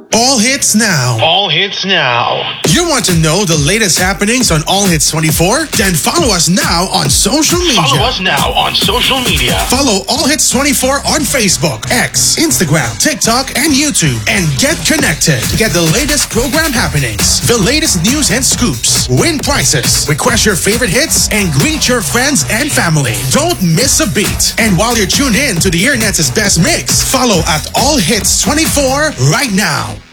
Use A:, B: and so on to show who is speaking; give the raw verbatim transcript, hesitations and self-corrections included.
A: All Hits Now.
B: All Hits Now.
A: You want to know the latest happenings on All Hits twenty-four? Then follow us now on social media.
B: Follow us now on social media.
A: Follow All Hits twenty-four on Facebook, X, Instagram, TikTok, and YouTube. And get connected. Get the latest program happenings, the latest news and scoops, win prizes, request your favorite hits, and greet your friends and family. Don't miss a beat. And while you're tuned in to the Internet's best mix, follow at All Hits twenty-four right now.